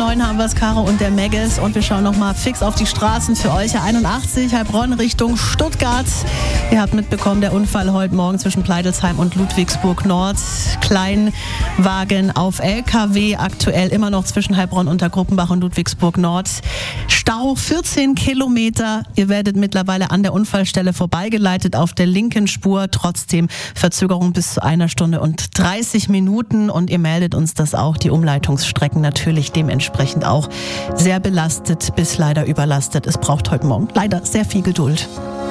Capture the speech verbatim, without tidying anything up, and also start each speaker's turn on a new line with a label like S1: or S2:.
S1: neun haben wir es, Caro und der Megges. Und wir schauen nochmal fix auf die Straßen für euch. einundachtzig, Heilbronn Richtung Stuttgart. Ihr habt mitbekommen, der Unfall heute Morgen zwischen Pleidelsheim und Ludwigsburg Nord. Kleinwagen auf L K W, aktuell immer noch zwischen Heilbronn, Untergruppenbach und Ludwigsburg Nord. Stau vierzehn Kilometer. Ihr werdet mittlerweile an der Unfallstelle vorbeigeleitet auf der linken Spur. Trotzdem Verzögerung bis zu einer Stunde und dreißig Minuten. Und ihr meldet uns das auch. Die Umleitungsstrecken natürlich dementsprechend auch sehr belastet bis leider überlastet. Es braucht heute Morgen leider sehr viel Geduld.